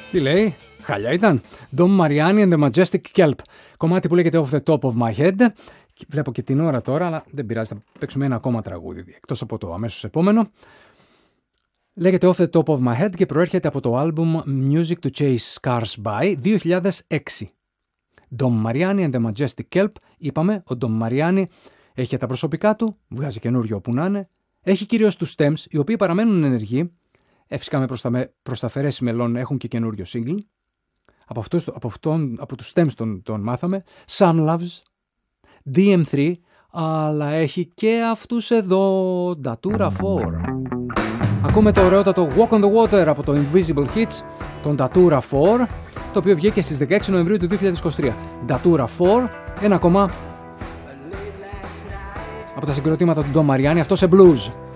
Τι λέει, χαλιά ήταν. Dom Mariani and the Majestic Kelp. Κομμάτι που λέγεται Off the Top of My Head. Βλέπω και την ώρα τώρα, αλλά δεν πειράζει, θα παίξουμε ένα ακόμα τραγούδι, εκτός από το αμέσως επόμενο. Λέγεται Off the Top of My Head και προέρχεται από το άλμπουμ Music to Chase Scars By 2006. Dom Mariani and the Majestic Kelp. Είπαμε, ο Dom Mariani έχει τα προσωπικά του, βγάζει καινούριο όπου να είναι. Έχει κυρίως τους Stems, οι οποίοι παραμένουν ενεργοί. Φυσικά με προσταφαιρέσεις μελών έχουν και καινούριο single. Από τους Stems τον μάθαμε. Some Loves, DM3, αλλά έχει και αυτούς εδώ, Datura 4. Ακούμε το ωραιότατο Walk on the Water από το Invisible Hits, τον Datura 4, το οποίο βγήκε στις 16 Νοεμβρίου του 2023. Datura 4, ένα ακόμα από τα συγκροτήματα του Dom Mariani, αυτό σε blues.